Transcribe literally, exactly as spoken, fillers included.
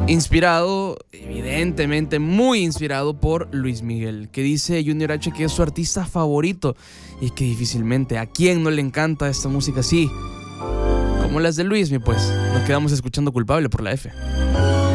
Inspirado, evidentemente muy inspirado por Luis Miguel, que dice Junior H que es su artista favorito y que difícilmente a quién no le encanta esta música así, como las de Luismi. Pues nos quedamos escuchando Culpable por la F.